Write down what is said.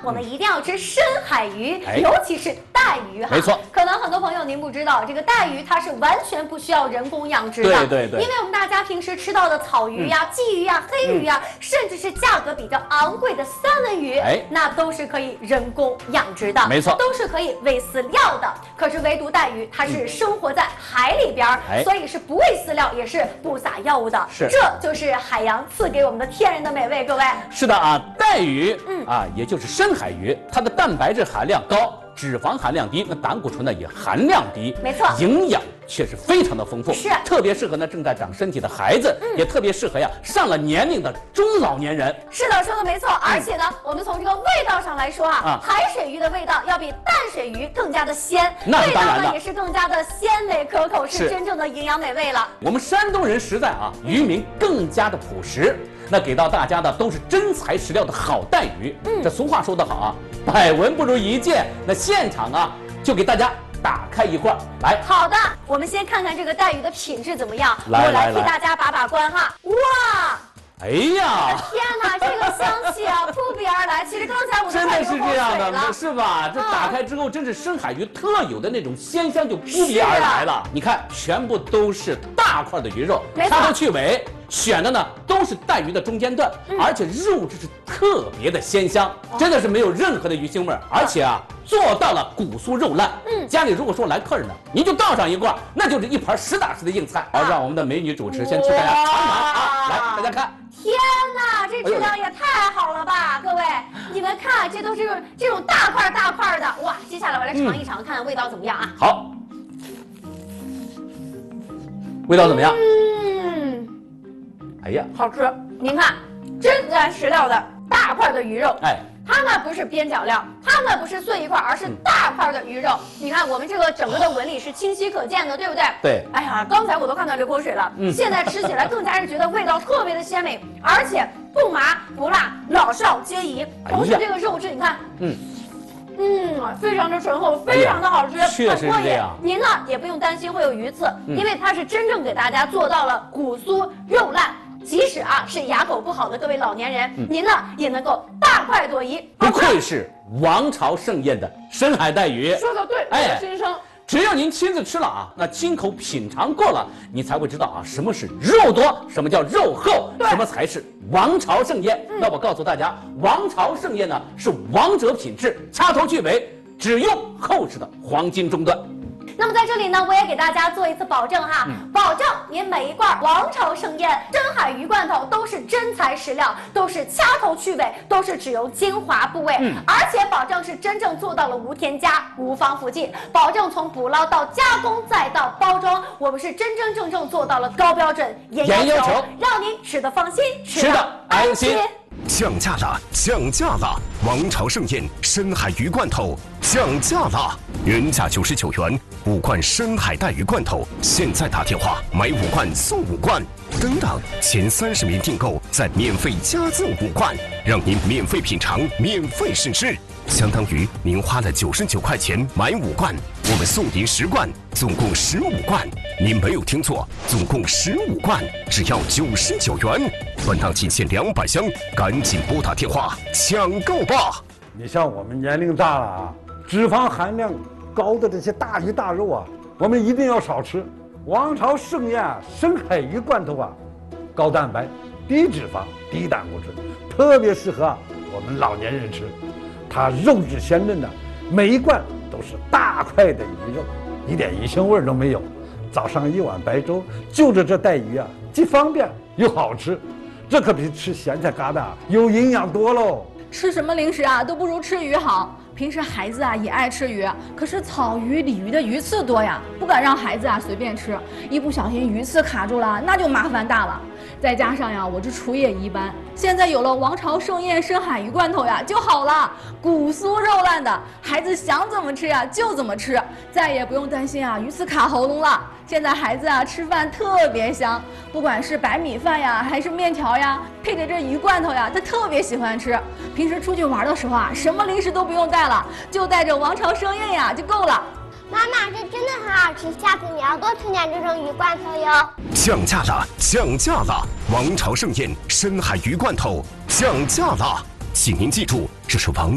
后呢，一定要吃深海鱼，尤其是带鱼哈。 没错， 可能很多朋友您不知道，这个带鱼它是完全不需要人工养殖的。 对， 因为我们大家平时吃到的草鱼呀、鲫鱼呀、黑鱼呀，甚至是价格比较昂贵的三文鱼，那都是可以人工养殖的。 没错， 都是可以喂饲料的。可是唯独带鱼，它是生活在海里边，所以是不喂饲料，也是不撒药物的。 是， 这就是海洋赐给我们的天然的美味。各位， 是的啊，带鱼，也就是深海鱼，它的蛋白质含量高，脂肪含量低，那胆固醇呢也含量低， 没错， 营养却是非常的丰富， 是特别适合呢正在长身体的孩子，也特别适合呀上了年龄的中老年人。 是的，说的没错。而且呢，我们从这个味道上来说海水鱼的味道要比淡水鱼更加的鲜， 那是当然的， 味道呢也是更加的鲜美可口，是真正的营养美味了。 我们山东人实在渔民更加的朴实。那给到大家的都是真材实料的好带鱼。这俗话说得好百闻不如一见。那现场就给大家打开一块来。 好的，我们先看看这个带鱼的品质怎么样。我来替大家把关哈。哇！ 哎呀！ 天哪，这个香气扑鼻而来。其实刚才我真的是这样的，是吧？这打开之后，真是深海鱼特有的那种鲜香就扑鼻而来了。你看，全部都是大块的鱼肉，掐头去尾。选的呢都是带鱼的中间段，而且肉质是特别的鲜香，真的是没有任何的鱼腥味，而且做到了骨酥肉烂。家里如果说来客人呢，您就倒上一块，那就是一盘实打实的硬菜。好，让我们的美女主持先替大家尝尝来，大家看。 天哪，这质量也太好了吧！各位，你们看，这都是这种大块的。哇，接下来我来尝一尝，看看味道怎么样啊？ 好，味道怎么样？哎呀， 好吃！您看，真材实料的大块的鱼肉，它呢不是边角料，它呢不是碎一块，而是大块的鱼肉。你看我们这个整个的纹理是清晰可见的，对不对？ 对。 哎呀，刚才我都看到流口水了。现在吃起来更加是觉得味道特别的鲜美，而且不麻不辣，老少皆宜。同时这个肉质，你看，非常的醇厚，非常的好吃， 确实是这样。 您呢也不用担心会有鱼刺，因为它是真正给大家做到了骨酥肉烂。即使是牙口不好的各位老年人，您呢也能够大快朵颐。 不愧是王朝盛宴的深海带鱼， 说的对，我的心声。 只要您亲自吃了那亲口品尝过了，你才会知道什么是肉多，什么叫肉厚，什么才是王朝盛宴。那我告诉大家，王朝盛宴呢是王者品质，掐头去尾，只用厚实的黄金中段。 那么在这里呢，我也给大家做一次保证保证您每一罐王朝盛宴深海鱼罐头都是真材实料，都是掐头去尾，都是只用精华部位，而且保证是真正做到了无添加、无防腐剂，保证从捕捞到加工再到包装，我们是真真正正做到了高标准、严要求，让您吃得放心，吃得安心。 降价了，降价了！王朝盛宴深海鱼罐头降价了，原价99元，5罐深海带鱼罐头，现在打电话买5罐送5罐，等等，前30名订购再免费加赠5罐，让您免费品尝，免费试吃，相当于您花了99块钱买5罐，我们送您10罐，总共15罐。您没有听错，总共15罐，只要99元。本档仅限200箱，赶紧拨打电话抢购吧！ 你像我们年龄大了脂肪含量高的这些大鱼大肉我们一定要少吃。王朝盛宴深海鱼罐头高蛋白、低脂肪、低胆固醇，特别适合我们老年人吃。它肉质鲜嫩每一罐都是大块的鱼肉，一点鱼腥味都没有。早上一碗白粥，就着这带鱼既方便又好吃。这可比吃咸菜疙瘩有营养多喽！ 吃什么零食都不如吃鱼好。平时孩子也爱吃鱼，可是草鱼、鲤鱼的鱼刺多呀，不敢让孩子随便吃，一不小心鱼刺卡住了，那就麻烦大了。再加上我这厨艺也一般，现在有了王朝盛宴深海鱼罐头就好了，骨酥肉烂的，孩子想怎么吃就怎么吃，再也不用担心鱼刺卡喉咙了。现在孩子吃饭特别香，不管是白米饭还是面条配着这鱼罐头他特别喜欢吃。平时出去玩的时候什么零食都不用带了，就带着王朝盛宴就够了。 妈妈，这真的很好吃，下次你要多吃点这种鱼罐头哟。 降价了，降价了！王朝盛宴深海鱼罐头降价了，请您记住，这是王